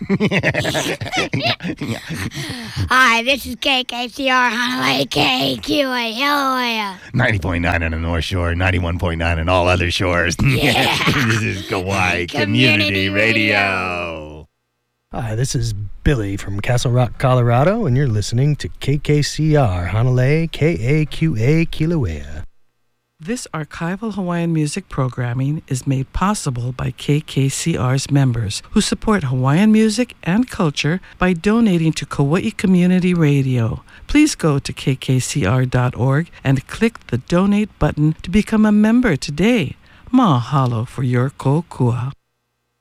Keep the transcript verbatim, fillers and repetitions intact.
Hi, this is K K C R Honolulu K Q A L A. ninety point nine on the North Shore, ninety-one point nine on all other shores. Yeah. This is Kauai Community, Community Radio. Hi, this is Billy from Castle Rock, Colorado, and you're listening to K K C R Honolulu K A Q A Kilauea. This archival Hawaiian music programming is made possible by K K C R's members who support Hawaiian music and culture by donating to Kauai Community Radio. Please go to k k c r dot org and click the donate button to become a member today. Mahalo for your kokua.